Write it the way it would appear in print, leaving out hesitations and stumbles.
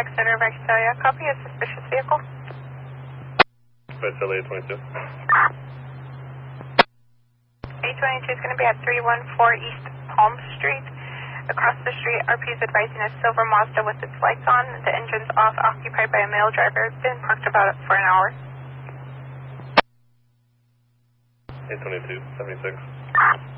Tech Center, Visalia. Copy a suspicious vehicle. Visalia 22. 822 is going to be at 314 East Palm Street. Across the street, RP is advising a silver Mazda with its lights on. The engine's off, occupied by a male driver. Been parked about for an hour. 822, 76.